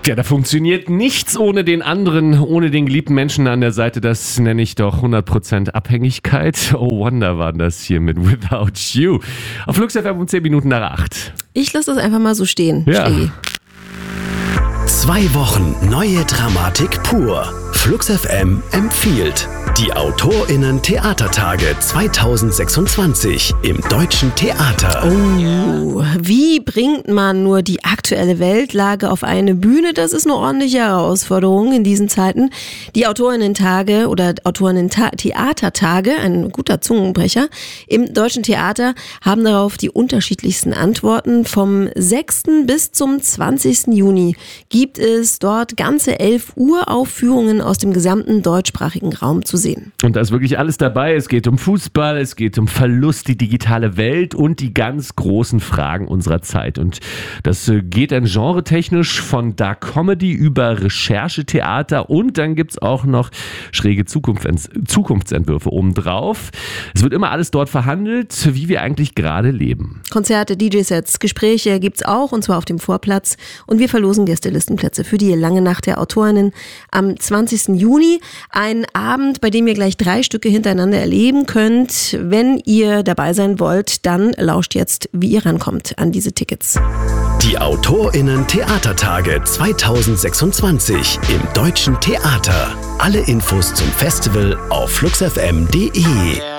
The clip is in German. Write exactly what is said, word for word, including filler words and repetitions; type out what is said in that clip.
Ja, da funktioniert nichts ohne den anderen, ohne den geliebten Menschen an der Seite. Das nenne ich doch hundert Prozent Abhängigkeit. Oh Wonder war das hier mit Without You. Auf Flux F M um zehn Minuten nach acht. Ich lasse das einfach mal so stehen. Ja. Stegi. Zwei Wochen neue Dramatik pur. Flux F M empfiehlt die AutorInnen-Theatertage zwanzig sechsundzwanzig im Deutschen Theater. Oh, wie bringt man nur die aktuelle Weltlage auf eine Bühne? Das ist eine ordentliche Herausforderung in diesen Zeiten. Die AutorInnen-Tage oder AutorInnen-Theatertage, ein guter Zungenbrecher, im Deutschen Theater haben darauf die unterschiedlichsten Antworten. Vom sechsten bis zum zwanzigsten Juni gibt es dort ganze elf Uraufführungen aus dem gesamten deutschsprachigen Raum zu sehen. Und da ist wirklich alles dabei. Es geht um Fußball, es geht um Verlust, die digitale Welt und die ganz großen Fragen unserer Zeit. Und das geht dann genretechnisch von Dark Comedy über Recherchetheater und dann gibt es auch noch schräge Zukunfts- Zukunftsentwürfe obendrauf. Es wird immer alles dort verhandelt, wie wir eigentlich gerade leben. Konzerte, D J-Sets, Gespräche gibt's auch und zwar auf dem Vorplatz und wir verlosen Gästelistenplätze für die lange Nacht der AutorInnen am zwanzigsten Juni. Ein Abend, bei dem ihr gleich drei Stücke hintereinander erleben könnt. Wenn ihr dabei sein wollt, dann lauscht jetzt, wie ihr rankommt an diese Tickets. Die AutorInnen-Theatertage zwanzig sechsundzwanzig im Deutschen Theater. Alle Infos zum Festival auf flux f m punkt d e.